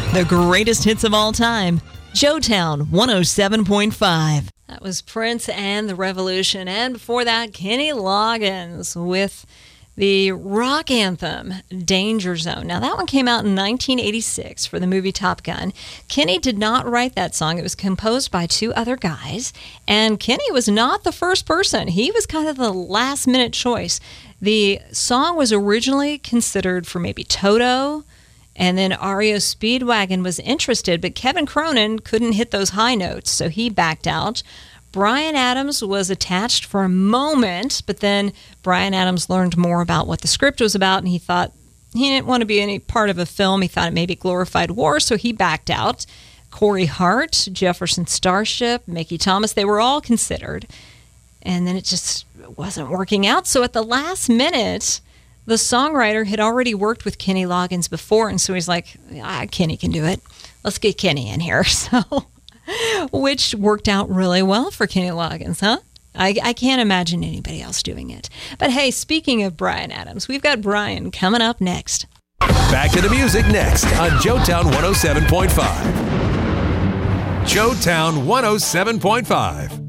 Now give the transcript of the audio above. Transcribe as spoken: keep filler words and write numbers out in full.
The greatest hits of all time. Joetown one oh seven point five. That was Prince and the Revolution. And before that, Kenny Loggins with the rock anthem, Danger Zone. Now, that one came out in nineteen eighty-six for the movie Top Gun. Kenny did not write that song. It was composed by two other guys. And Kenny was not the first person. He was kind of the last-minute choice. The song was originally considered for maybe Toto, and then R E O Speedwagon was interested, but Kevin Cronin couldn't hit those high notes, so he backed out. Bryan Adams was attached for a moment, but then Bryan Adams learned more about what the script was about, and he thought he didn't want to be any part of a film. He thought it maybe glorified war, so he backed out. Corey Hart, Jefferson Starship, Mickey Thomas, they were all considered. And then it just wasn't working out. So at the last minute, the songwriter had already worked with Kenny Loggins before, and so he's like, ah, Kenny can do it. Let's get Kenny in here. So... which worked out really well for Kenny Loggins, huh? I, I can't imagine anybody else doing it. But hey, speaking of Bryan Adams, we've got Bryan coming up next. Back to the music next on Joetown one oh seven point five. Joetown one oh seven point five.